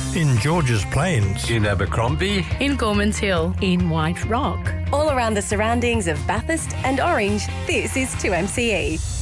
In Georges Plains. In Abercrombie. In Gormans Hill. In White Rock. All around the surroundings of Bathurst and Orange, this is 2MCE.